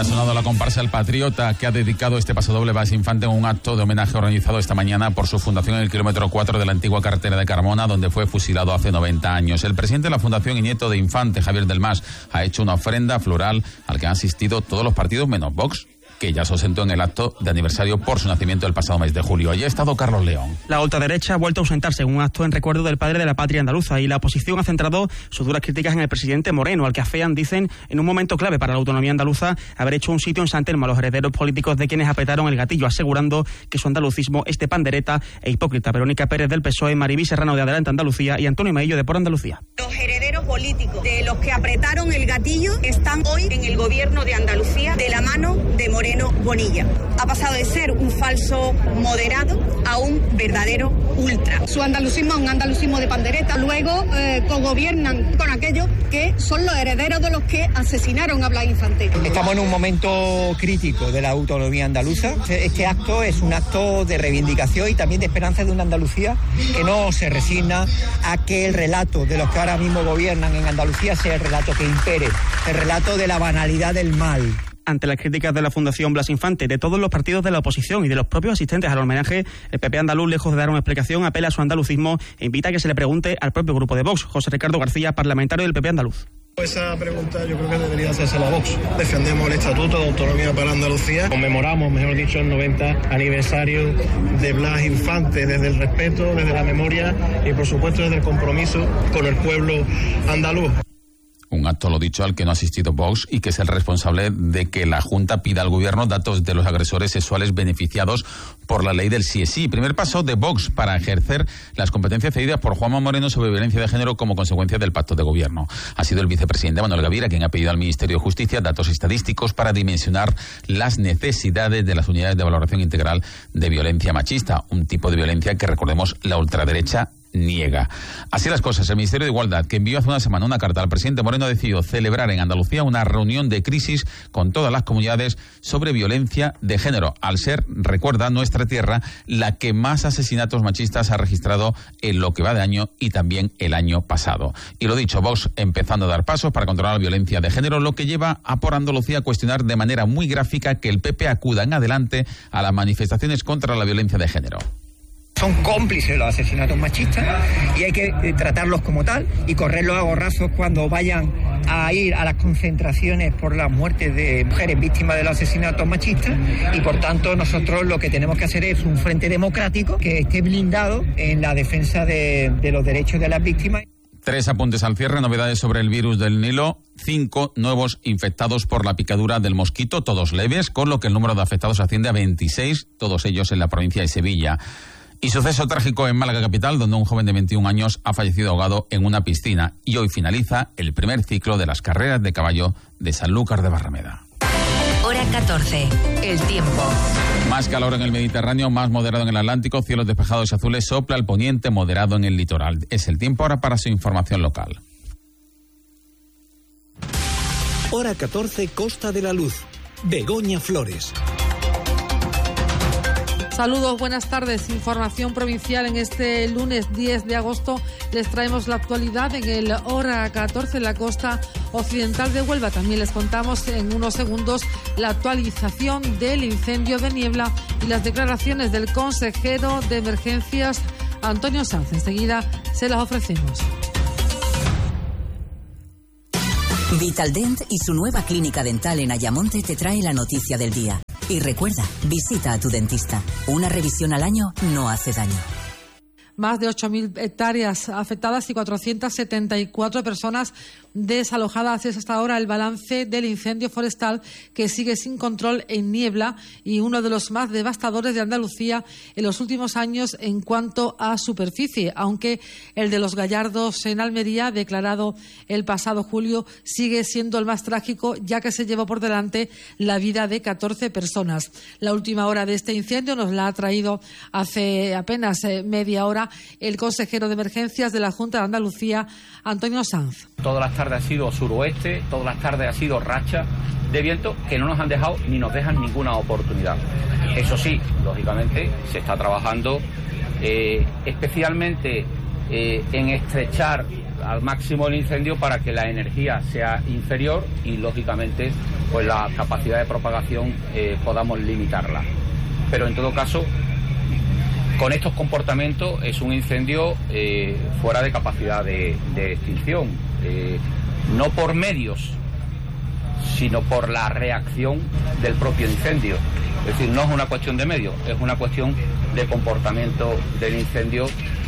ha sonado la comparsa El Patriota, que ha dedicado este pasodoble Blas Infante en un acto de homenaje organizado esta mañana por su fundación en el kilómetro 4 de la antigua carretera de Carmona, donde fue fusilado hace 90 años. El presidente de la fundación y nieto de Infante, Javier del Mas, ha hecho una ofrenda floral al que han asistido todos los partidos menos Vox, que ya se ausentó en el acto de aniversario por su nacimiento el pasado mes de julio. Allí ha estado Carlos León. La ultraderecha ha vuelto a ausentarse en un acto en recuerdo del padre de la patria andaluza, y la oposición ha centrado sus duras críticas en el presidente Moreno, al que afean, dicen, en un momento clave para la autonomía andaluza, haber hecho un sitio en San Telmo a los herederos políticos de quienes apretaron el gatillo, asegurando que su andalucismo es de pandereta e hipócrita. Verónica Pérez del PSOE, Maribí Serrano de Adelante Andalucía y Antonio Maillo de Por Andalucía. Los herederos políticos de los que apretaron el gatillo están hoy en el gobierno de Andalucía de la mano de Moreno Bonilla. Ha pasado de ser un falso moderado a un verdadero ultra. Su andalucismo es un andalucismo de pandereta. Luego cogobiernan con aquellos que son los herederos de los que asesinaron a Blas Infante. Estamos en un momento crítico de la autonomía andaluza. Este acto es un acto de reivindicación y también de esperanza de una Andalucía que no se resigna a que el relato de los que ahora mismo gobiernan en Andalucía sea el relato que impere, el relato de la banalidad del mal. Ante las críticas de la Fundación Blas Infante, de todos los partidos de la oposición y de los propios asistentes al homenaje, el PP andaluz, lejos de dar una explicación, apela a su andalucismo e invita a que se le pregunte al propio grupo de Vox. José Ricardo García, parlamentario del PP andaluz. Esa pregunta yo creo que debería hacérsela a Vox. Defendemos el Estatuto de Autonomía para Andalucía. Conmemoramos, mejor dicho, el 90 aniversario de Blas Infante desde el respeto, desde la memoria y, por supuesto, desde el compromiso con el pueblo andaluz. Un acto, lo dicho, al que no ha asistido Vox y que es el responsable de que la Junta pida al Gobierno datos de los agresores sexuales beneficiados por la ley del sí es sí. Primer paso de Vox para ejercer las competencias cedidas por Juanma Moreno sobre violencia de género como consecuencia del pacto de gobierno. Ha sido el vicepresidente Manuel Gavira quien ha pedido al Ministerio de Justicia datos estadísticos para dimensionar las necesidades de las unidades de valoración integral de violencia machista, un tipo de violencia que, recordemos, la ultraderecha niega. Así las cosas, el Ministerio de Igualdad, que envió hace una semana una carta al presidente Moreno, ha decidido celebrar en Andalucía una reunión de crisis con todas las comunidades sobre violencia de género, al ser, recuerda, nuestra tierra la que más asesinatos machistas ha registrado en lo que va de año y también el año pasado. Y lo dicho, Vox empezando a dar pasos para controlar la violencia de género, lo que lleva a Por Andalucía a cuestionar de manera muy gráfica que el PP acuda en adelante a las manifestaciones contra la violencia de género. Son cómplices de los asesinatos machistas y hay que tratarlos como tal y correrlos a gorrazos cuando vayan a ir a las concentraciones por las muertes de mujeres víctimas de los asesinatos machistas, y por tanto nosotros lo que tenemos que hacer es un frente democrático que esté blindado en la defensa de los derechos de las víctimas. 3 apuntes al cierre, novedades sobre el virus del Nilo, 5 nuevos infectados por la picadura del mosquito, todos leves, con lo que el número de afectados asciende a 26, todos ellos en la provincia de Sevilla. Y suceso trágico en Málaga capital, donde un joven de 21 años ha fallecido ahogado en una piscina. Y hoy finaliza el primer ciclo de las carreras de caballo de Sanlúcar de Barrameda. Hora 14, el tiempo. Más calor en el Mediterráneo, más moderado en el Atlántico, cielos despejados y azules, sopla al poniente, moderado en el litoral. Es el tiempo ahora para su información local. Hora 14, Costa de la Luz. Begoña Flores. Saludos, buenas tardes. Información provincial en este lunes 10 de agosto. Les traemos la actualidad en el Hora 14 en la costa occidental de Huelva. También les contamos en unos segundos la actualización del incendio de Niebla y las declaraciones del consejero de emergencias, Antonio Sanz. Enseguida se las ofrecemos. Vitaldent y su nueva clínica dental en Ayamonte te trae la noticia del día. Y recuerda, visita a tu dentista. Una revisión al año no hace daño. Más de 8.000 hectáreas afectadas y 474 personas desalojadas. Es hasta ahora el balance del incendio forestal que sigue sin control en Niebla y uno de los más devastadores de Andalucía en los últimos años en cuanto a superficie, aunque el de Los Gallardos en Almería, declarado el pasado julio, sigue siendo el más trágico, ya que se llevó por delante la vida de 14 personas. La última hora de este incendio nos la ha traído hace apenas media hora el consejero de emergencias de la Junta de Andalucía, Antonio Sanz. Todas las tardes ha sido suroeste, todas las tardes ha sido racha de viento que no nos han dejado ni nos dejan ninguna oportunidad. Eso sí, lógicamente se está trabajando especialmente en estrechar al máximo el incendio para que la energía sea inferior y, lógicamente, pues la capacidad de propagación podamos limitarla. Pero en todo caso, con estos comportamientos es un incendio fuera de capacidad de extinción, no por medios, sino por la reacción del propio incendio. Es decir, no es una cuestión de medios, es una cuestión de comportamiento del incendio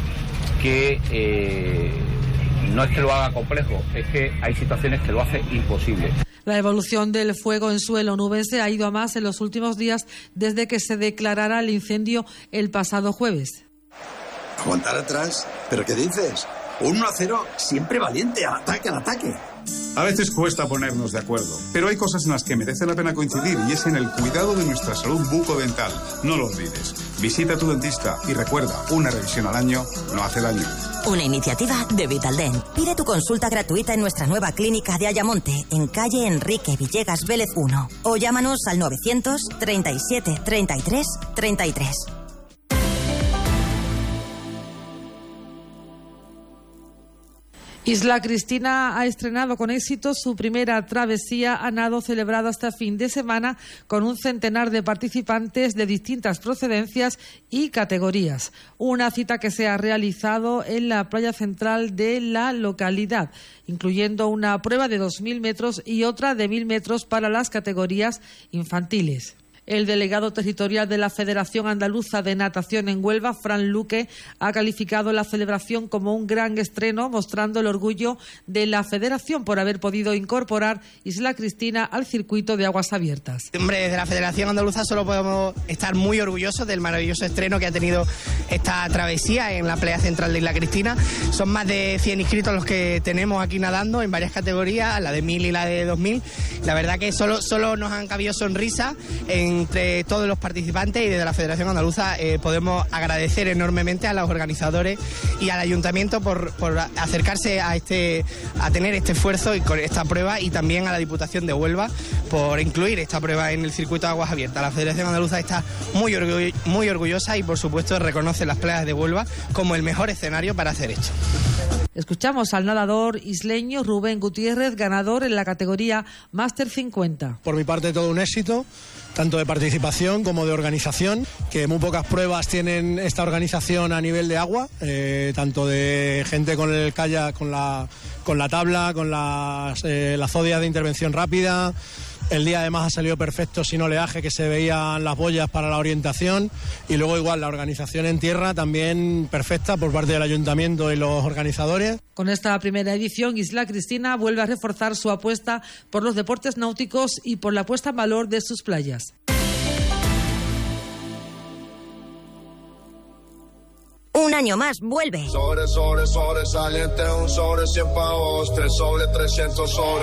que no es que lo haga complejo, es que hay situaciones que lo hace imposible. La evolución del fuego en suelo nubense ha ido a más en los últimos días desde que se declarara el incendio el pasado jueves. ¿Aguantar atrás? ¿Pero qué dices? Un 1-0 siempre valiente, al ataque, al ataque. A veces cuesta ponernos de acuerdo, pero hay cosas en las que merece la pena coincidir y es en el cuidado de nuestra salud bucodental. No lo olvides. Visita a tu dentista y recuerda, una revisión al año no hace daño. Una iniciativa de Vitaldent. Pide tu consulta gratuita en nuestra nueva clínica de Ayamonte, en calle Enrique Villegas Vélez 1. O llámanos al 900 37 33 33. Isla Cristina ha estrenado con éxito su primera travesía a nado celebrada este fin de semana con un centenar de participantes de distintas procedencias y categorías. Una cita que se ha realizado en la playa central de la localidad, incluyendo una prueba de 2.000 metros y otra de 1.000 metros para las categorías infantiles. El delegado territorial de la Federación Andaluza de Natación en Huelva, Fran Luque, ha calificado la celebración como un gran estreno, mostrando el orgullo de la Federación por haber podido incorporar Isla Cristina al circuito de aguas abiertas. Hombre, desde la Federación Andaluza solo podemos estar muy orgullosos del maravilloso estreno que ha tenido esta travesía en la playa central de Isla Cristina. Son más de 100 inscritos los que tenemos aquí nadando en varias categorías, la de 1.000 y la de 2.000. La verdad que solo nos han cabido sonrisas entre todos los participantes, y desde la Federación Andaluza podemos agradecer enormemente a los organizadores y al Ayuntamiento por acercarse a tener este esfuerzo y con esta prueba, y también a la Diputación de Huelva por incluir esta prueba en el circuito de aguas abiertas. La Federación Andaluza está muy orgullosa y, por supuesto, reconoce las playas de Huelva como el mejor escenario para hacer esto. Escuchamos al nadador isleño Rubén Gutiérrez, ganador en la categoría Máster 50. Por mi parte, todo un éxito, tanto de participación como de organización, que muy pocas pruebas tienen esta organización a nivel de agua, tanto de gente con el kayak, con la tabla, con la zodia de intervención rápida. El día además ha salido perfecto, sin oleaje, que se veían las boyas para la orientación, y luego igual la organización en tierra también perfecta por parte del Ayuntamiento y los organizadores. Con esta primera edición, Isla Cristina vuelve a reforzar su apuesta por los deportes náuticos y por la puesta en valor de sus playas. Un año más vuelve. Sobresaliente, un sobre 100 pavos, 3 sobre 300 sobre.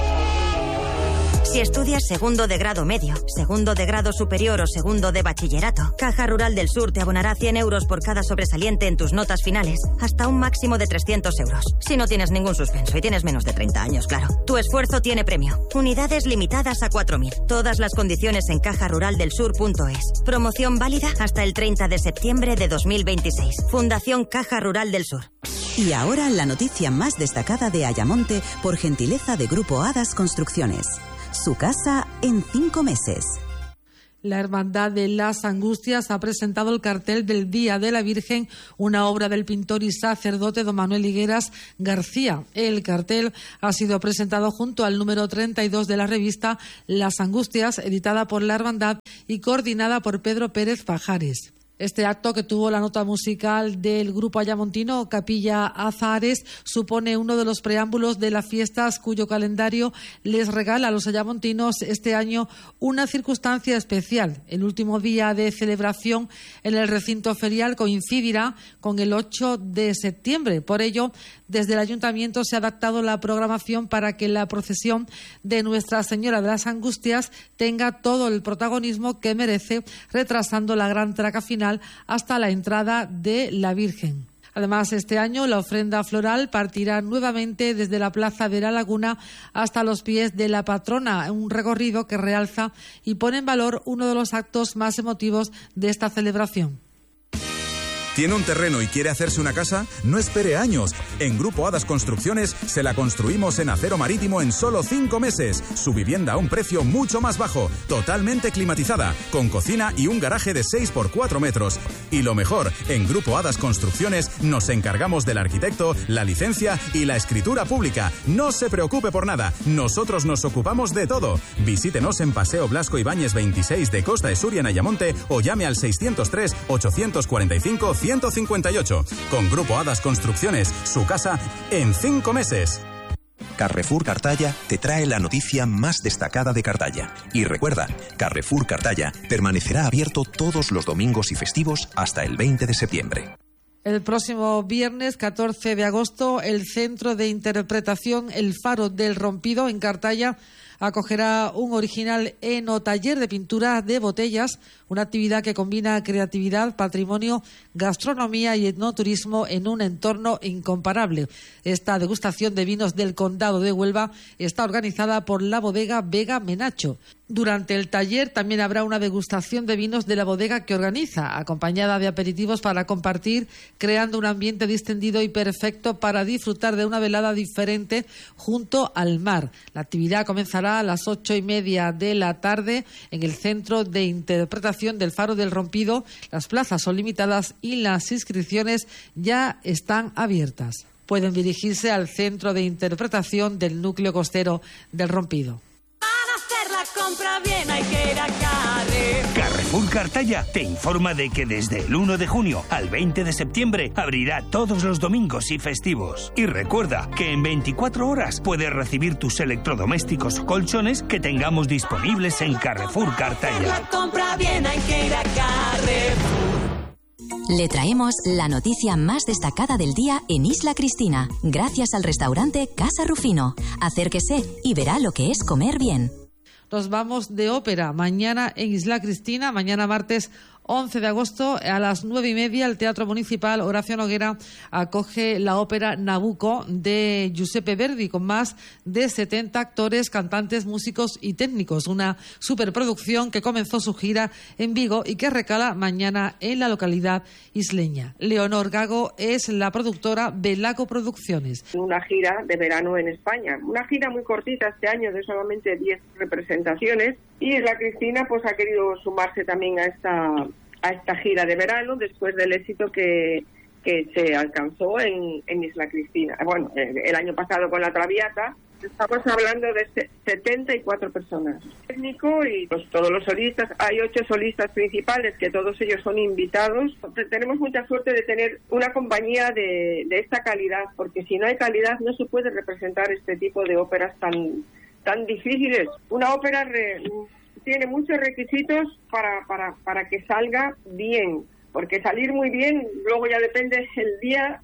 Si estudias segundo de grado medio, segundo de grado superior o segundo de bachillerato, Caja Rural del Sur te abonará 100 euros por cada sobresaliente en tus notas finales, hasta un máximo de 300 euros. Si no tienes ningún suspenso y tienes menos de 30 años, claro. Tu esfuerzo tiene premio. Unidades limitadas a 4.000. Todas las condiciones en cajaruraldelsur.es. Promoción válida hasta el 30 de septiembre de 2026. Fundación Caja Rural del Sur. Y ahora la noticia más destacada de Ayamonte por gentileza de Grupo Hadas Construcciones. Su casa en 5 meses. La Hermandad de las Angustias ha presentado el cartel del Día de la Virgen, una obra del pintor y sacerdote don Manuel Higueras García. El cartel ha sido presentado junto al número 32 de la revista Las Angustias, editada por la Hermandad y coordinada por Pedro Pérez Pajares. Este acto, que tuvo la nota musical del grupo ayamontino Capilla Azahares, supone uno de los preámbulos de las fiestas cuyo calendario les regala a los ayamontinos este año una circunstancia especial. El último día de celebración en el recinto ferial coincidirá con el 8 de septiembre. Por ello, desde el Ayuntamiento se ha adaptado la programación para que la procesión de Nuestra Señora de las Angustias tenga todo el protagonismo que merece, retrasando la gran traca final hasta la entrada de la Virgen. Además, este año la ofrenda floral partirá nuevamente desde la Plaza de la Laguna hasta los pies de la patrona, un recorrido que realza y pone en valor uno de los actos más emotivos de esta celebración. ¿Tiene un terreno y quiere hacerse una casa? No espere años. En Grupo Hadas Construcciones se la construimos en acero marítimo en solo 5 meses. Su vivienda a un precio mucho más bajo, totalmente climatizada, con cocina y un garaje de 6 por 4 metros. Y lo mejor, en Grupo Hadas Construcciones nos encargamos del arquitecto, la licencia y la escritura pública. No se preocupe por nada, nosotros nos ocupamos de todo. Visítenos en Paseo Blasco Ibáñez 26 de Costa de Suria en Ayamonte o llame al 603 845 158. Con Grupo Hadas Construcciones, su casa en 5 meses. Carrefour Cartaya te trae la noticia más destacada de Cartaya. Y recuerda, Carrefour Cartaya permanecerá abierto todos los domingos y festivos hasta el 20 de septiembre. El próximo viernes 14 de agosto, el Centro de Interpretación El Faro del Rompido en Cartaya acogerá un original enotaller de pintura de botellas, una actividad que combina creatividad, patrimonio, gastronomía y etnoturismo en un entorno incomparable. Esta degustación de vinos del Condado de Huelva está organizada por la bodega Vega Menacho. Durante el taller también habrá una degustación de vinos de la bodega que organiza, acompañada de aperitivos para compartir, creando un ambiente distendido y perfecto para disfrutar de una velada diferente junto al mar. La actividad comenzará a las 8:30 de la tarde en el Centro de Interpretación del Faro del Rompido. Las plazas son limitadas y las inscripciones ya están abiertas. Pueden dirigirse al Centro de Interpretación del Núcleo Costero del Rompido. Compra bien, hay que ir a Carrefour Cartaya te informa de que desde el 1 de junio al 20 de septiembre abrirá todos los domingos y festivos. Y recuerda que en 24 horas puedes recibir tus electrodomésticos o colchones que tengamos disponibles en Carrefour Cartaya. Compra bien, hay que ir a Carrefour. Le traemos la noticia más destacada del día en Isla Cristina, gracias al restaurante Casa Rufino. Acérquese y verá lo que es comer bien. Nos vamos de ópera mañana en Isla Cristina, mañana martes 11 de agosto a las 9:30 el Teatro Municipal Horacio Noguera acoge la ópera Nabucco de Giuseppe Verdi con más de 70 actores, cantantes, músicos y técnicos. Una superproducción que comenzó su gira en Vigo y que recala mañana en la localidad isleña. Leonor Gago es la productora de Lago Producciones. Una gira de verano en España, una gira muy cortita este año de solamente 10 representaciones y Isla Cristina pues ha querido sumarse también a esta gira de verano después del éxito que se alcanzó en Isla Cristina. Bueno, el año pasado con la Traviata. Estamos hablando de 74 personas. Técnico y pues, todos los solistas. Hay 8 solistas principales que todos ellos son invitados. Tenemos mucha suerte de tener una compañía de esta calidad, porque si no hay calidad no se puede representar este tipo de óperas tan difíciles. Una ópera tiene muchos requisitos para que salga bien, porque salir muy bien luego ya depende el día,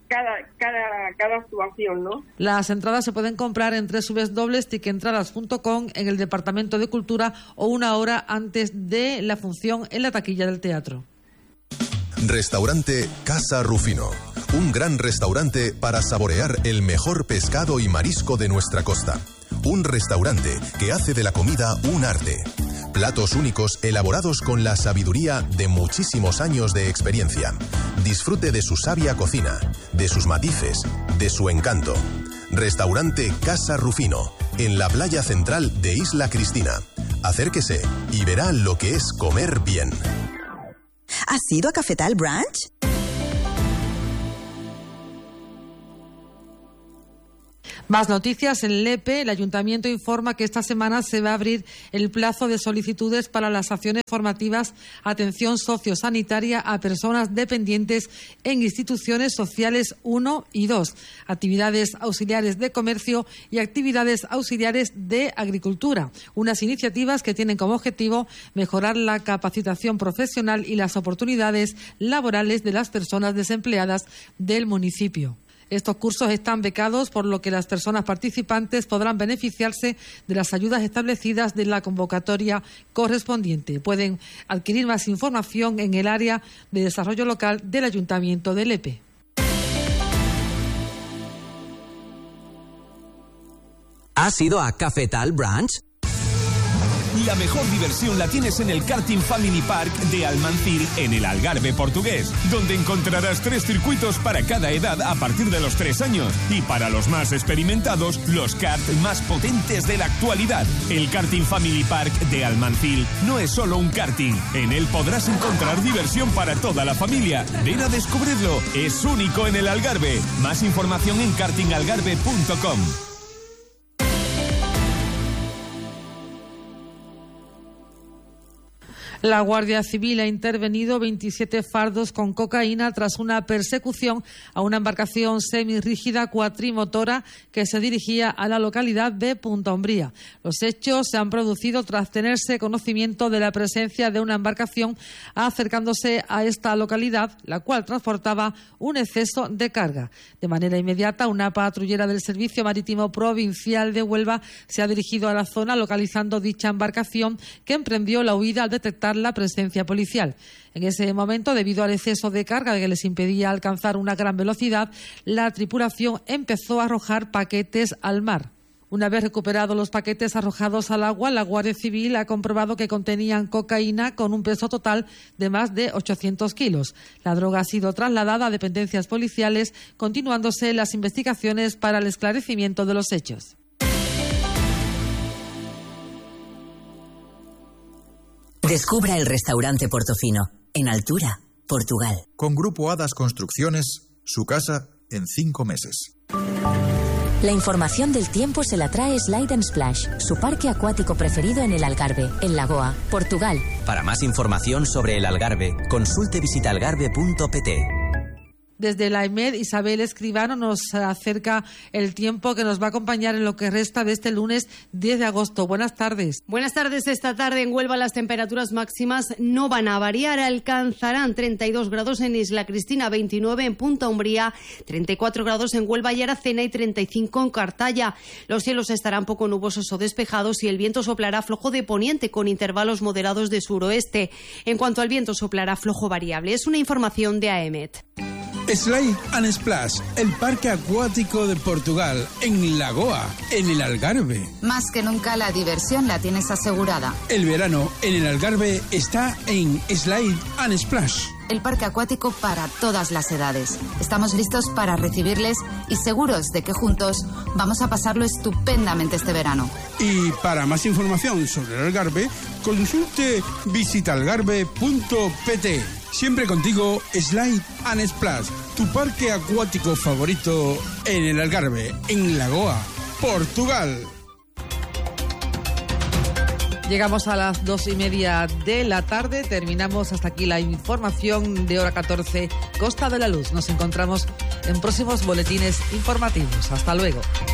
cada actuación, ¿no? Las entradas se pueden comprar en www.tickentradas.com en el Departamento de Cultura o una hora antes de la función en la taquilla del teatro. Restaurante Casa Rufino. Un gran restaurante para saborear el mejor pescado y marisco de nuestra costa. Un restaurante que hace de la comida un arte. Platos únicos elaborados con la sabiduría de muchísimos años de experiencia. Disfrute de su sabia cocina, de sus matices, de su encanto. Restaurante Casa Rufino, en la playa central de Isla Cristina. Acérquese y verá lo que es comer bien. ¿Has ido a Cafetal Branch? Más noticias en Lepe. El Ayuntamiento informa que esta semana se va a abrir el plazo de solicitudes para las acciones formativas atención sociosanitaria a personas dependientes en instituciones sociales 1 y 2, actividades auxiliares de comercio y actividades auxiliares de agricultura. Unas iniciativas que tienen como objetivo mejorar la capacitación profesional y las oportunidades laborales de las personas desempleadas del municipio. Estos cursos están becados, por lo que las personas participantes podrán beneficiarse de las ayudas establecidas de la convocatoria correspondiente. Pueden adquirir más información en el área de desarrollo local del Ayuntamiento de Lepe. ¿Has ido a Cafetal Branch? La mejor diversión la tienes en el Karting Family Park de Almancil, en el Algarve portugués, donde encontrarás 3 circuitos para cada edad a partir de los 3 años. Y para los más experimentados, los karts más potentes de la actualidad. El Karting Family Park de Almancil no es solo un karting. En él podrás encontrar diversión para toda la familia. Ven a descubrirlo. Es único en el Algarve. Más información en kartingalgarve.com. La Guardia Civil ha intervenido 27 fardos con cocaína tras una persecución a una embarcación semirrígida cuatrimotora que se dirigía a la localidad de Punta Umbría. Los hechos se han producido tras tenerse conocimiento de la presencia de una embarcación acercándose a esta localidad, la cual transportaba un exceso de carga. De manera inmediata, una patrullera del Servicio Marítimo Provincial de Huelva se ha dirigido a la zona localizando dicha embarcación, que emprendió la huida al detectar la presencia policial. En ese momento, debido al exceso de carga que les impedía alcanzar una gran velocidad, la tripulación empezó a arrojar paquetes al mar. Una vez recuperados los paquetes arrojados al agua, la Guardia Civil ha comprobado que contenían cocaína con un peso total de más de 800 kilos. La droga ha sido trasladada a dependencias policiales, continuándose las investigaciones para el esclarecimiento de los hechos. Descubra el restaurante Portofino, en Altura, Portugal. Con Grupo Hadas Construcciones, su casa en 5 meses. La información del tiempo se la trae Slide & Splash, su parque acuático preferido en el Algarve, en Lagoa, Portugal. Para más información sobre el Algarve, consulte visitalgarve.pt. Desde la EMED, Isabel Escribano nos acerca el tiempo que nos va a acompañar en lo que resta de este lunes 10 de agosto. Buenas tardes. Buenas tardes. Esta tarde en Huelva las temperaturas máximas no van a variar. Alcanzarán 32 grados en Isla Cristina, 29 en Punta Umbría, 34 grados en Huelva y Aracena y 35 en Cartaya. Los cielos estarán poco nubosos o despejados y el viento soplará flojo de poniente con intervalos moderados de suroeste. En cuanto al viento, soplará flojo variable. Es una información de AEMED. Slide & Splash, el parque acuático de Portugal, en Lagoa, en el Algarve. Más que nunca la diversión la tienes asegurada. El verano en el Algarve está en Slide & Splash. El parque acuático para todas las edades. Estamos listos para recibirles y seguros de que juntos vamos a pasarlo estupendamente este verano. Y para más información sobre el Algarve, consulte visitalgarve.pt. Siempre contigo, Slide & Splash, tu parque acuático favorito en el Algarve, en Lagoa, Portugal. Llegamos a las 2:30 de la tarde. Terminamos hasta aquí la información de hora 14, Costa de la Luz. Nos encontramos en próximos boletines informativos. Hasta luego.